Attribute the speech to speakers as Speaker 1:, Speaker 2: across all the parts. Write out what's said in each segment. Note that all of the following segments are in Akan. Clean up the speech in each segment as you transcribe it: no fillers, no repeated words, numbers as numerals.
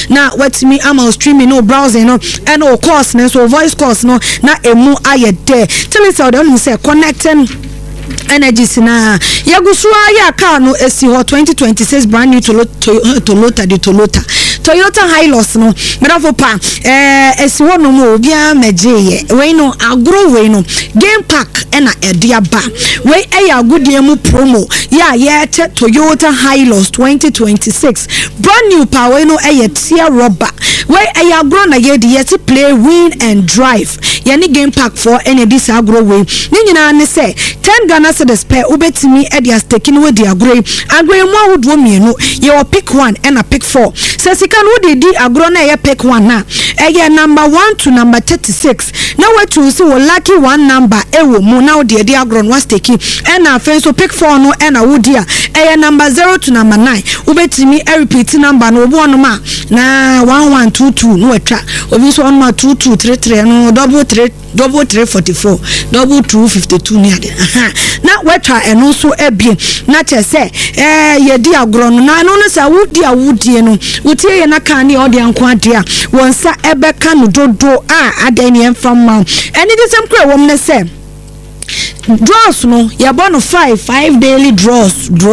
Speaker 1: na watimi ama streaming no browsing no and o course no so voice course no na emu ayede tell me say don say connecting energies na yagusua ya car no esi ho 2026 brand new Toyota Hilux no medafo pa esi ho no mo bia meje we no agro we no game park na edia ba we eya agudie mu promo ya ye Toyota Hilux 2026 brand new pa we no eye tia rubber we eya agro na ye de yeti play win and drive ye ni game park for any this agro we ni nyina ne say 10 Ghana cedis per ubetimi edia stake no we di agro mu ahodo mienu ye o pick 1 and a pick 4 say sika no de di agro na ye pick 1 na eye number 1 to number 36 na we choose wo lucky 1 number ewo mu na de di agro no stake and na fe so pick 4 no and a wodi a eye number 0 to number 9 ubetimi repeat number no obo no ma na 1122 no etwa obi so on ma 2233 no double 344 double 252 ni ade na wetwa eno so ebie na chese ye di agro no na no sa wudi awudie no wutie ye na kan ne ode anko ade a wonsa ebeka no dodo a ade ne emfam ma eni de sem kra wom ne se draws no ya bono 5 daily draws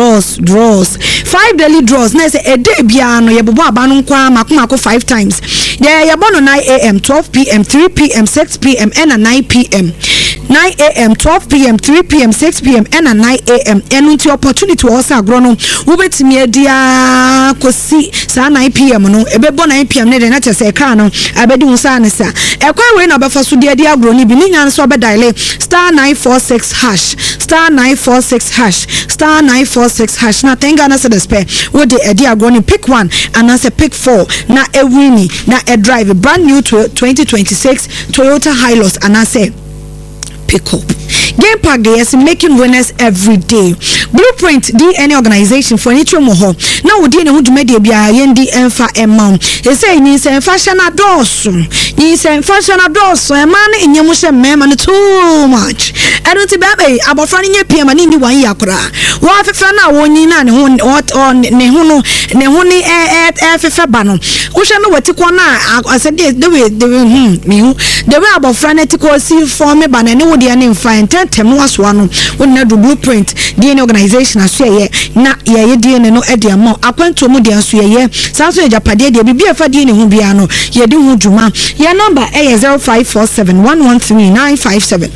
Speaker 1: 5 daily draws na say a day bia no ye bobo aba no nkwa makomako 5 times ya bono 9 am 12 pm 3 pm 6 pm and 9 pm 9 am 12 pm 3 pm 6 pm and 9 am enu nti opportunity wo sa agro no wo betimi adia kosi sa 9 pm no ebebo 9 pm ne de na chese ka no abedi wo sa ne sa ekwa we na obefa so de adia agro ni bi ni nyan so obedile star 946 hash star 946 hash star 946 hash na tenga na se despe wo de adia agro ni pick 1 and na se pick 4 na ewini na a drive brand new 2026 Toyota Hilux and I say pick up. Game Park Day is making winners every day. Blueprint any organization for any moho. Now we didn't want to make the yendi enfa emam. He say ni say fashion adoso. Ni say fashion adoso. A man in yamusha mem too much. I don't see baby about finding your PM and in 1 year kura. What if na woni na ne what on ne hono fefa bano. Usha no what na I said the way about franetical see for me ban and no dia name fine tem no aso ano won na do Blueprint DNA organization aso ye na ye DNA no e dia ma akwanto mu dia aso ye sanso e japade dia bibia fa DNA hu bia no ye de hu djuma ye number e 0547113957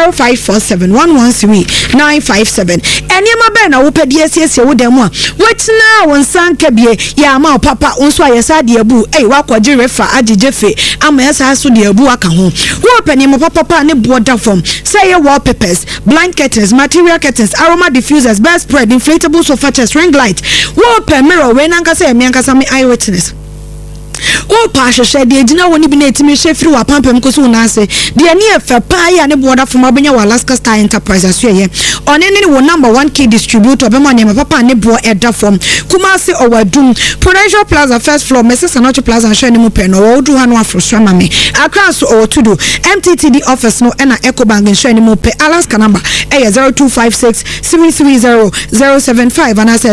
Speaker 1: 0547113957 eniema be na wo pede asiesie wo dem a wetina won sanka bie ya ma papa onso ayesa de abu wakwaje refa ajejefe ama yesa aso de abu aka ho wo penimo papa ne border form say wallpapers, blanket curtains, material curtains, aroma diffusers, bed spread, inflatable sofa chairs, ring light, wallpaper mirror. When Anka say me Anka sami eyewitness. Oh, Pasha said, the dinner won't be native me through a pump and Kosuna say, the near for pie and a border from Abenya Alaska Star Enterprise as you on any number 1 key distributor of money, my papa and boy at that form. Kumasi or Doom, Prudential Plaza, first floor, Mrs. Anochi Plaza, and Shani Pen, or do one for Swamami. Across or to do MTTD office, no, and Echo Bank in Shani Mope, Alaska number 0256 330 075, and I say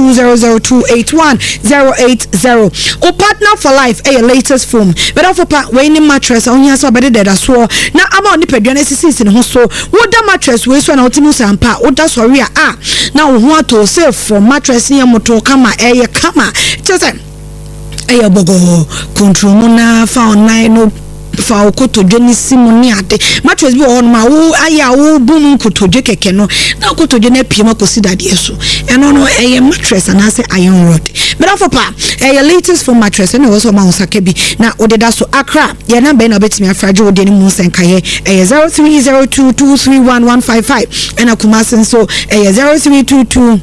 Speaker 1: 0200281080. Oh, partner for life a latest form but for part winning mattress on your so better that as well now I'm on the pedionesis in so what the mattress we so na otimus ampa what that's sorry now want to save for mattress near motor kama kama just bogo control mona fa online no fa okotodwe ni simoni ade mattress bi on ma wo aya wo bum kotodwe keke no na kotodwe na pie makosi dade eso eno no mattress and I say iron rod but for pa latest for mattress and also ma usake bi na odeda so Accra ye number na betimi afraje wo de ni mu senka ye 0302231155 and Kumasi so 0322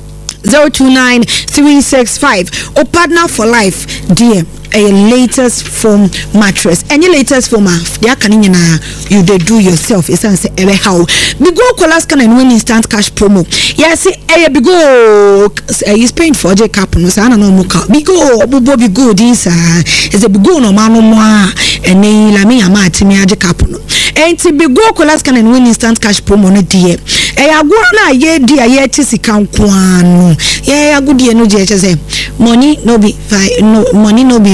Speaker 1: 029365 or partner for life dear a latest foam mattress any latest foam they can you they do yourself it's say how bigo Kolaska and win instant cash promo yes bigo is paying for J cap no say no muka bigo bigo this is a bigo no man no and la me ama atimi J cap no enti bigo Kolaska and win instant cash promo no die agora na ye dia ye tisika nko ano ye agudie no je say money no be